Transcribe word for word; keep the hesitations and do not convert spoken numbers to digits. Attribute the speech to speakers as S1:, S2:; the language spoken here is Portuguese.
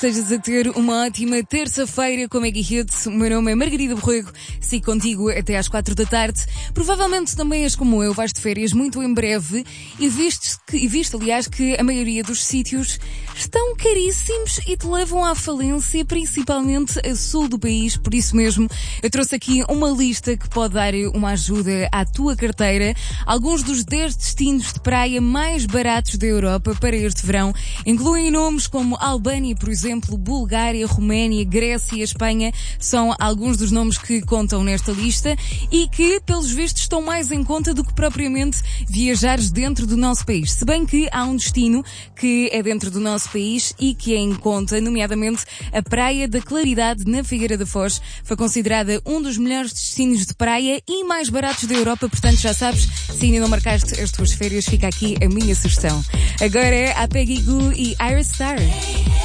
S1: Estejas a ter uma ótima terça-feira com Mega Hits. O meu nome é Margarida Borrego. Sigo contigo até às quatro da tarde. Provavelmente também és como eu, vais de férias muito em breve e viste, que, e viste aliás, que a maioria dos sítios estão caríssimos e te levam à falência, principalmente a sul do país. Por isso mesmo, eu trouxe aqui uma lista que pode dar uma ajuda à tua carteira. Alguns dos dez destinos de praia mais baratos da Europa para este verão incluem nomes como Albânia, por exemplo, Bulgária, Roménia, Grécia, Espanha, são alguns dos nomes que contam nesta lista e que, pelos vistos, estão mais em conta do que propriamente viajares dentro do nosso país. Se bem que há um destino que é dentro do nosso país e que é em conta, nomeadamente a Praia da Claridade, na Figueira da Foz. Foi considerada um dos melhores destinos de praia e mais baratos da Europa, portanto já sabes, se ainda não marcaste as tuas férias, fica aqui a minha sugestão. Agora é a Peggy Gou e Iris Star.